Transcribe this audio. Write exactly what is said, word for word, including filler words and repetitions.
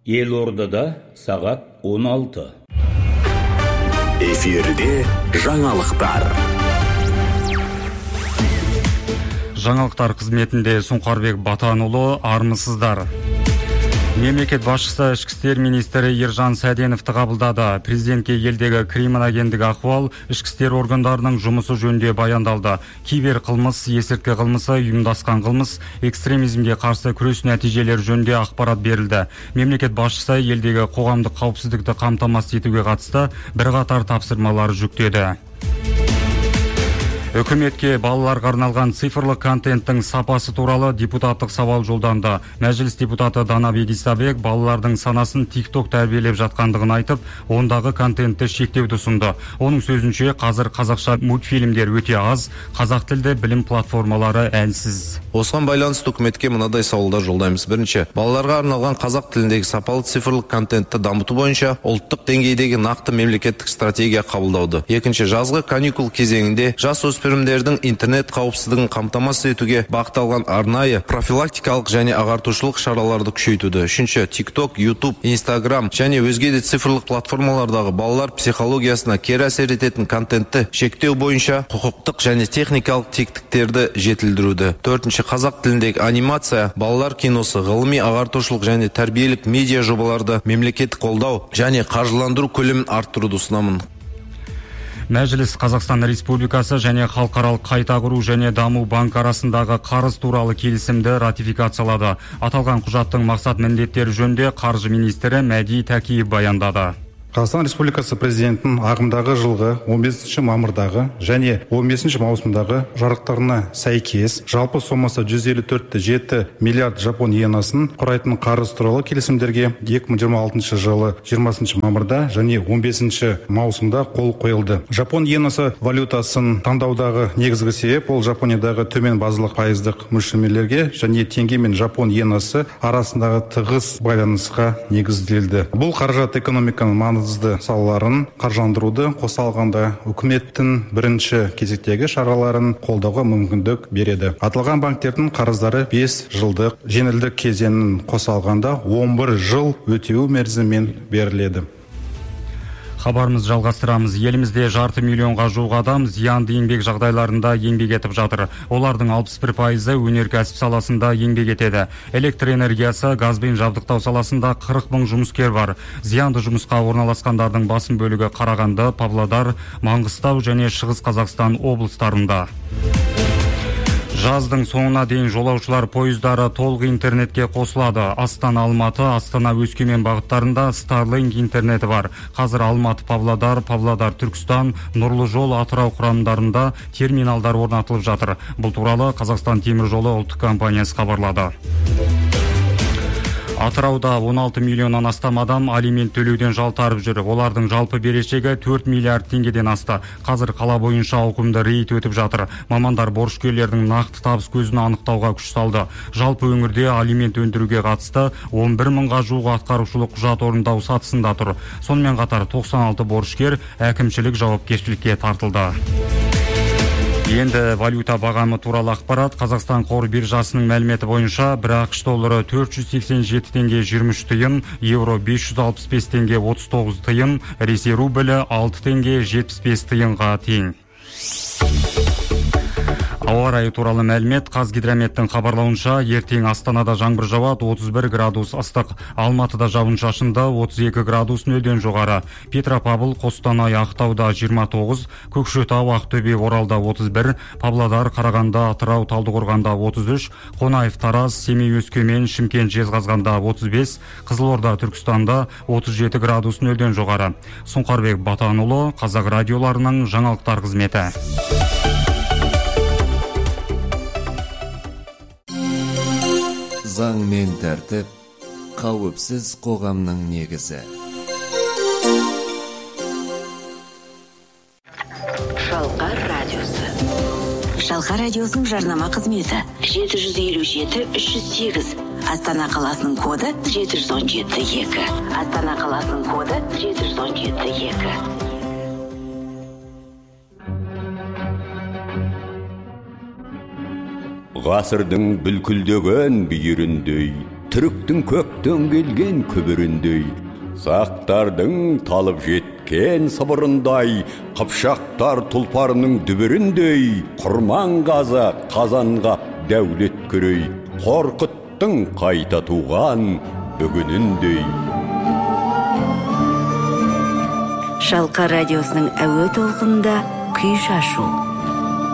Елордада сағат он алты. Эфирде жаңалықтар. Жаңалықтар қызметінде Сұңқарбек Батанұлы, армысыздар. Мемлекет басшысы ішкі істер министрі Ержан Сәденовті қабылдады. Президентке елдегі криминогендік ахуал, ішкі істер органдарының жұмысы жөнінде баяндалды. Кибер қылмыс, есірткі қылмысы, ұйымдасқан қылмыс, экстремизмге қарсы күрес нәтижелері жөнінде ақпарат берілді. Мемлекет басшысы елдегі қоғамдық қауіпсіздікті қамтамасыз етуге қатысты бірқатар тапсырмалар жүктеді. Үкіметке балаларға арналған цифрлық контенттің сапасы туралы депутаттық сауал жолданды. Мәжіліс депутаты Данабек Исабек балалардың санасын TikTok тәрбиелеп жатқандығын айтып, ондағы контентті шектеуді ұсынды. Оның сөзінше, қазір қазақша мультфильмдер өте аз, қазақ тілді білім платформалары әлсіз. Осыған байланысты үкіметке мынадай сауалдар жолдаймыз. Бірінші, балаларға арналған қазақ тіліндегі сапалы цифрлық контентті дамыту бойынша ұлттық деңгейдегі нақты мемлекеттік стратегия қабылдауды. Екінші, жазғы каникул кезеңінде жас өспірімдердің интернет қауіпсіздігін қамтамасыз етуге бағытталған арнайы профилактикалық және ағартушылық шараларды күшейтуді. Үшінші, TikTok, YouTube, Instagram және өзге де цифрлық платформалардағы балалар психологиясына кері әсер ететін контентті шектеу бойынша құқықтық және техникалық тетіктерді жетілдіруді. Төртінші, қазақ тіліндегі анимация, балалар киносы, ғылыми ағартушылық және тәрбиелік медиа жобаларды мемлекеттік қолдау және қаржыландыру көлемін арттыруды ұсынамын. Мәжіліс Қазақстан Республикасы және Халықаралық қайта құру және даму банк арасындағы қарыз туралы келісімді ратификациялады. Аталған құжаттың мақсат міндеттері жөнінде қаржы министрі Мәди Тәкиев баяндады. Қазақстан Республикасы президентінің ағымдағы жылғы он бесінші мамырдағы және он бесінші маусымдағы жарлықтарына сәйкес жалпы сомасы жүз елу төрт те жеті миллиард жапон иенасын құрайтын қарыз туралы келісімдерге екі мың жиырма алтыншы жылы жиырмасыншы мамырда және он бесінші маусымда қол қойылды. Жапон иенасы валютасын таңдаудағы негізгі себеп ол Жапониядағы төмен базалық пайыздық мөлшерлемелерге және теңге мен жапон иенасы арасындағы тығыз байланысқа негізделді. Бұл қаражат экономиканың маңызды салаларын қаржыландыруды қоса алғанда үкіметтің бірінші кезектегі шараларын қолдауға мүмкіндік береді. Аталған банктердің қарыздары бес жылдық жеңілдік кезеңін қоса алғанда он бір жыл өтеу мерзімімен беріледі. Хабарымыз жалғастырамыз. Елімізде жарты миллионға жуық адам зиянды еңбек жағдайларында еңбек етіп жатыр. Олардың алпыс бір пайызы өнеркәсіп саласында еңбек етеді. Электр энергиясы, газбен жабдықтау саласында қырық мың жұмыскер бар. Зиянды жұмысқа орналасқандардың басым бөлігі Қарағанды, Павлодар, Маңғыстау және Шығыс Қазақстан облыстарында. Жаздың соңына дейін жолаушылар пойыздары толық интернетке қосылады. Астана Алматы, Астана Өскемен бағыттарында Starlink интернеті бар. Қазір Алматы Павлодар, Павлодар Түркістан, Нұрлы жол Атырау құрамдарында терминалдар орнатылып жатыр. Бұл туралы Қазақстан темір жолы ұлттық компаниясы хабарлады. Атырауда он алты миллионнан астам адам алимент төлеуден жалтарып жүр. Олардың жалпы берешегі төрт миллиард теңгеден асты. Қазір қала бойынша ауқымды рейд өтіп жатыр. Мамандар борышкерлердің нақты табыс көзін анықтауға күш салды. Жалпы өңірде алимент өндіруге қатысты он бір мыңға жуық атқарушылық құжат орындау сатысында тұр. Сонымен қатар тоқсан алты борышкер әкімшілік жауапкершілікке тартылды. Енді валюта бағамы туралы ақпарат. Қазақстан қор биржасының мәліметі бойынша бір ақш доллары төрт жүз сексен жеті теңге жиырма үш тиын, евро бес жүз алпыс бес теңге отыз тоғыз тиын, Ресей рублі алты теңге жетпіс бес тиынға тең. Ауа райы туралы мәлімет. Қазгидрометтің хабарлауынша ертең Астанада жаңбыр жауады, отыз бір градус ыстық. Алматыда жауын-шашынды, отыз екі градус нөлден жоғары. Петропавл, Қостанай, Ақтауда жиырма тоғыз, Көкшетау, Ақтөбе, Оралда отыз бір, Павлодар, Қарағанды, Атырау, Талдықорғанда отыз үш, Қонаев, Тараз, Семей, Өскемен, Шымкент, Жезқазғанда отыз бес, Қызылорда, Түркістанда отыз жеті градус нөлден жоғары. Сұңқарбек Батанұлы, Қазақ радиоларының жаңалықтар қызметі. Заң мен тәртіп, қауіпсіз қоғамның негізі. Шалқар радиосы. Шалқар радиосының жарнама қызметі жеті жүз елу жеті үш жүз сегіз. Астана қаласының коды жеті жүз он жеті екі. Астана қаласының коды жеті жүз он жеті екі. Ғасырдың бүлкілдеген бүйіріндей түріктің көктен келген күбіріндей, сақтардың талып жеткен сыбырындай, қыпшақтар тұлпарының дүбіріндей, құрман қаза қазанғап дәулет көрей, қорқыттың қайта туған бүгініндей. Шалқар радиосының әуе толқынында күй шашу.